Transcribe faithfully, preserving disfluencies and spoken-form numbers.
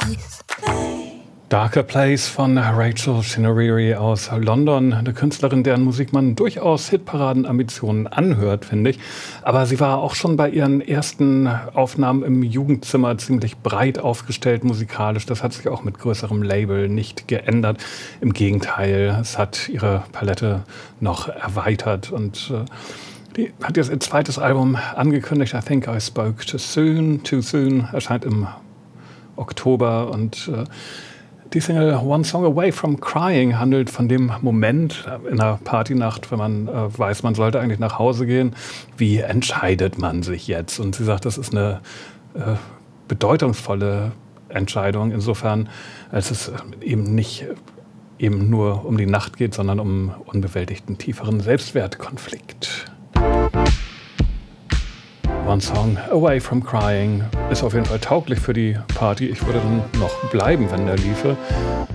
Darker Place von Rachel Shinariri aus London. Eine Künstlerin, deren Musik man durchaus Hitparadenambitionen anhört, finde ich. Aber sie war auch schon bei ihren ersten Aufnahmen im Jugendzimmer ziemlich breit aufgestellt musikalisch. Das hat sich auch mit größerem Label nicht geändert. Im Gegenteil, es hat ihre Palette noch erweitert und äh, die hat jetzt ihr zweites Album angekündigt. I Think I Spoke Too Soon. Too Soon erscheint im Oktober und äh, die Single One Song Away from Crying handelt von dem Moment in einer Partynacht, wenn man äh, weiß, man sollte eigentlich nach Hause gehen. Wie entscheidet man sich jetzt? Und sie sagt, das ist eine äh, bedeutungsvolle Entscheidung insofern, als es eben nicht eben nur um die Nacht geht, sondern um unbewältigten tieferen Selbstwertkonflikt. One Song Away from Crying ist auf jeden Fall tauglich für die Party. Ich würde dann noch bleiben, wenn der liefe.